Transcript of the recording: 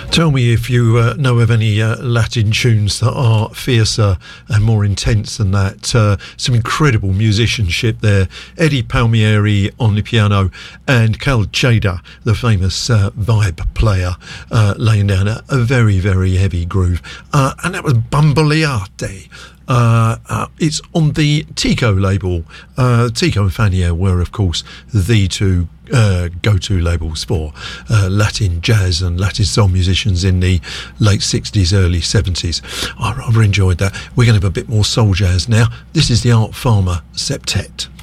Tell me if you know of any Latin tunes that are fiercer and more intense than that. Some incredible musicianship there. Eddie Palmieri on the piano and Cal Tjader, the famous vibe player, laying down a very, very heavy groove. And that was Bamboleate. It's on the Tico label. Tico and Fania were, of course, the two go-to labels for Latin jazz and Latin soul musicians in the late 60s, early 70s. I rather enjoyed that. We're going to have a bit more soul jazz now. This is the Art Farmer Septet.